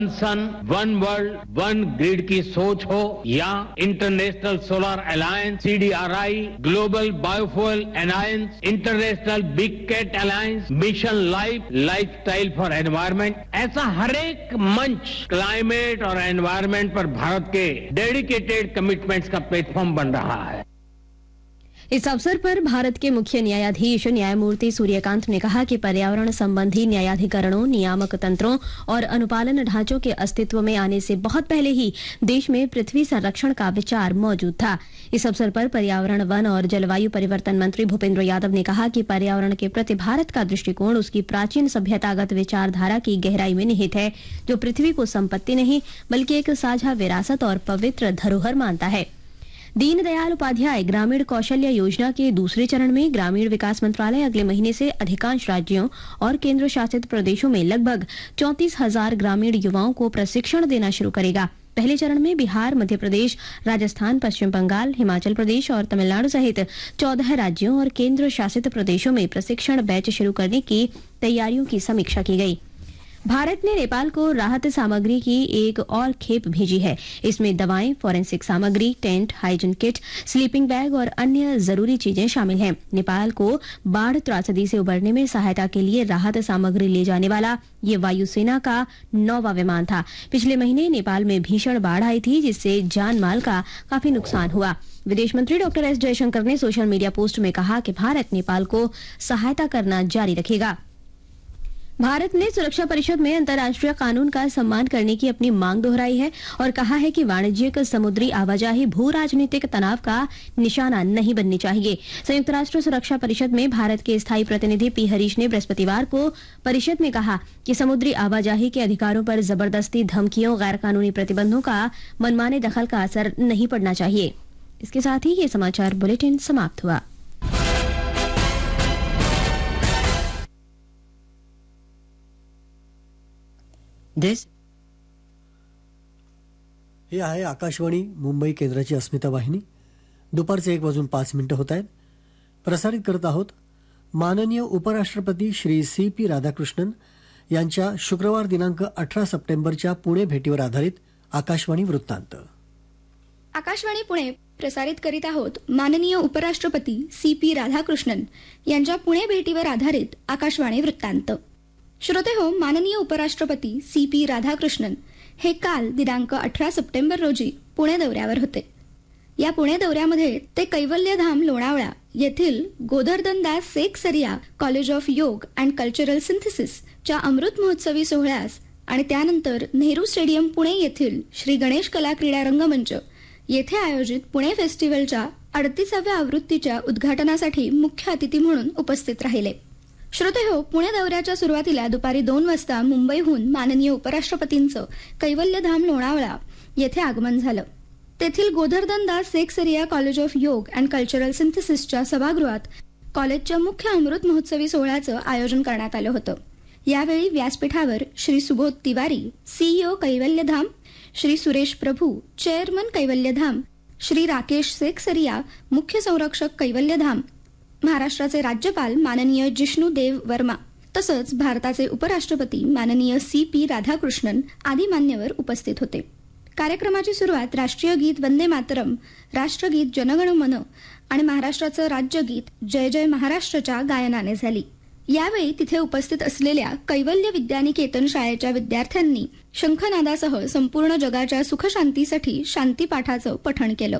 सन, one world, one grid की सोच हो या international solar alliance, CDRI, global biofuel alliance, international big cat alliance, mission life, lifestyle for environment, ऐसा हर एक मंच क्लाइमेट और एनवायरनमेंट पर भारत के डेडिकेटेड कमिटमेंट्स का प्लेटफॉर्म बन रहा है। इस अवसर पर भारत के मुख्य न्यायाधीश न्यायमूर्ति सूर्यकांत ने कहा कि पर्यावरण संबंधी न्यायाधिकरणों, नियामक तंत्रों और अनुपालन ढांचों के अस्तित्व में आने से बहुत पहले ही देश में पृथ्वी संरक्षण का विचार मौजूद था। इस अवसर पर पर्यावरण, वन और जलवायु परिवर्तन मंत्री भूपेंद्र यादव ने कहा कि पर्यावरण के प्रति भारत का दृष्टिकोण उसकी प्राचीन सभ्यतागत विचारधारा की गहराई में निहित है, जो पृथ्वी को संपत्ति नहीं बल्कि एक साझा विरासत और पवित्र धरोहर मानता है। दीनदयाल उपाध्याय ग्रामीण कौशल्य योजना के दूसरे चरण में ग्रामीण विकास मंत्रालय अगले महीने से अधिकांश राज्यों और केंद्र शासित प्रदेशों में लगभग 34,000 ग्रामीण युवाओं को प्रशिक्षण देना शुरू करेगा। पहले चरण में बिहार, मध्य प्रदेश, राजस्थान, पश्चिम बंगाल, हिमाचल प्रदेश और तमिलनाडु सहित 14 राज्यों और केंद्र शासित प्रदेशों में प्रशिक्षण बैच शुरू करने की तैयारियों की समीक्षा की गई। भारत ने नेपाल को राहत सामग्री की एक और खेप भेजी है। इसमें दवाएं, फॉरेंसिक सामग्री, tent, hygiene kit, sleeping bag और अन्य जरूरी चीजें शामिल हैं। नेपाल को बाढ़ त्रासदी से उबरने में सहायता के लिए राहत सामग्री ले जाने वाला ये वायुसेना का 9वां विमान था। पिछले महीने नेपाल में भीषण बाढ़ आई थी, जिससे जान माल का काफी नुकसान हुआ। विदेश मंत्री डॉक्टर एस जयशंकर ने सोशल मीडिया पोस्ट में कहा कि भारत नेपाल को सहायता करना जारी रखेगा। भारत ने सुरक्षा परिषद में अंतर्राष्ट्रीय कानून का सम्मान करने की अपनी मांग दोहराई है और कहा है कि वाणिज्यिक समुद्री आवाजाही भू राजनीतिक तनाव का निशाना नहीं बननी चाहिए। संयुक्त राष्ट्र सुरक्षा परिषद में भारत के स्थायी प्रतिनिधि पी हरीश ने बृहस्पतिवार को परिषद में कहा कि समुद्री आवाजाही के अधिकारों पर जबरदस्ती, धमकियों, गैर कानूनी प्रतिबंधों का मनमाने दखल का असर नहीं पड़ना चाहिए। इसके साथ ही ये समाचार बुलेटिन समाप्त हुआ। हे आहे आकाशवाणी मुंबई केंद्राची अस्मिता वाहिनी। दुपारचे 1:05 होत आहेत। प्रसारित करत आहोत माननीय उपराष्ट्रपती श्री CP राधाकृष्णन यांच्या शुक्रवार दिनांक 18 सप्टेंबरच्या पुणे भेटीवर आधारित आकाशवाणी वृत्तांत। आकाशवाणी पुणे प्रसारित करीत आहोत माननीय उपराष्ट्रपती CP राधाकृष्णन यांच्या पुणे भेटीवर आधारित आकाशवाणी वृत्तांत। श्रोते हो, माननीय उपराष्ट्रपती CP राधाकृष्णन हे काल दिनांक 18 सप्टेंबर रोजी पुणे दौऱ्यावर होते। या पुणे दौऱ्यामध्ये ते कैवल्यधाम लोणावळा येथील गोधर्धनदास सेकसरिया कॉलेज ऑफ योग अँड कल्चरल सिंथेसिसच्या अमृत महोत्सवी सोहळ्यास आणि त्यानंतर नेहरू स्टेडियम पुणे येथील श्री गणेश कला क्रीडा रंगमंच येथे आयोजित पुणे फेस्टिवलच्या 38व्या आवृत्तीच्या उद्घाटनासाठी मुख्य अतिथी म्हणून उपस्थित राहिले। श्रोते हो, पुणे दौऱ्याच्या सुरुवातीला दुपारी 2 वाजता मुंबईहून माननीय उपराष्ट्रपतींचं कैवल्यधाम लोणावळा येथे आगमन झालं। तेथील गोधर्धनदास सेकसरिया कॉलेज ऑफ योग अँड कल्चरल सिंथेसिसच्या सभागृहात कॉलेजच्या मुख्य अमृत महोत्सवी सोहळ्याचं आयोजन करण्यात आलं होतं। यावेळी व्यासपीठावर श्री सुबोध तिवारी, CEO कैवल्यधाम, श्री सुरेश प्रभू, चेअरमन कैवल्यधाम, श्री राकेश सेकसरिया, मुख्य संरक्षक कैवल्यधाम, महाराष्ट्राचे राज्यपाल माननीय जिष्णू देव वर्मा तसंच भारताचे उपराष्ट्रपती माननीय CP राधाकृष्णन आदी मान्यवर उपस्थित होते। कार्यक्रमाची सुरुवात राष्ट्रीय गीत वंदे मातरम, राष्ट्रगीत जनगण मन आणि महाराष्ट्राचं राज्यगीत जय जय महाराष्ट्रच्या गायनाने झाली। यावेळी तिथे उपस्थित असलेल्या कैवल्य विद्यानिकेतन शाळेच्या विद्यार्थ्यांनी शंखनादासह संपूर्ण जगाच्या सुखशांतीसाठी शांतीपाठाचं पठण केलं।